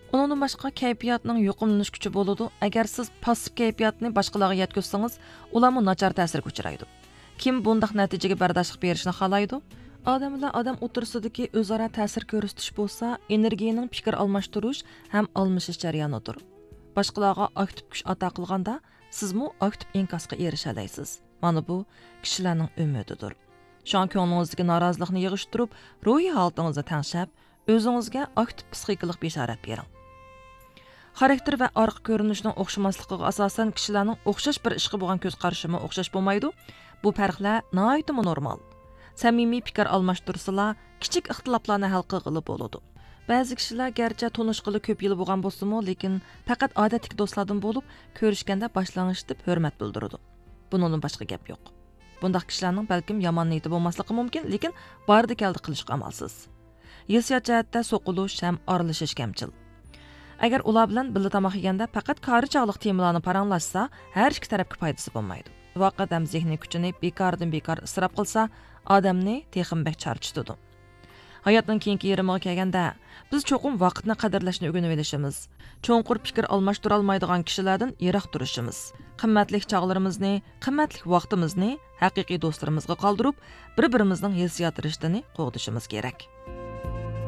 Onundan başqa kayfiyatning yuqumlanish kuchi bo'ladi. Agar siz passiv kayfiyatni boshqalarga yetkazsangiz, ularga nachar ta'sirga uchraydi. Kim bundaq natijaga bardoshlik berishni xohlaydi? Odam bilan odam o'tirsidagi o'zaro ta'sir ko'rsatish bo'lsa, energiyaning fikr almashtirish ham almashish jarayonidir. Boshqalarga aktiv kuch ato qilganda, sizmi aktiv inkosga erisha olasiz. Mana bu kishilarning umididir. Shon ko'nglingizdagi norozilikni yig'ishtirib, ruhiy holatingizni tangshab, o'zingizga aktiv psixikalik bishorat bering. Xarakter va orqa ko'rinishning o'xshamasligiga asosan kishilarning o'xshash bir ishga bo'lgan ko'z qarashimi o'xshash bo'lmaydi. Bu farqlar nihoyatda normal. Samimiy fikr almashtirsalar, kichik ixtiloflarni hal qilib bo'ladi. Ba'zi kishilar garchi tanishqili ko'p yil bo'lgan bo'lsa-mu, lekin faqat odatdagi do'stlardan bo'lib, ko'rishganda boshlang'ich deb hurmat bildiradi. Bundan boshqa gap yo'q. Bundaq kishilarning balkim yomon niyati bo'lmasligi mumkin, lekin bordi keldi qilishga amalsiz. Hissiyot jihatda so'qilish ham aralashish kamchil. Agar ular bilan birga tomoq yeganda faqat qarichaqliq temalarni paranglashsa, har ikki tarafga foydasi bo'lmaydi. Vaqt ham zehniy kuchini bekor isrof qilsa, odamni texmbek charchitadi. Hayotning keyingi yarimiga kelganda, biz cho'qim vaqtni qadrlashni o'rganib olishimiz, cho'nqur fikr almashtira olmaydigan kishilardan yiroq turishimiz, qimmatli chog'larimizni, qimmatli vaqtimizni haqiqiy do'stlarimizga qoldirib, bir-birimizning hissiyot rishtini qo'g'dishimiz kerak.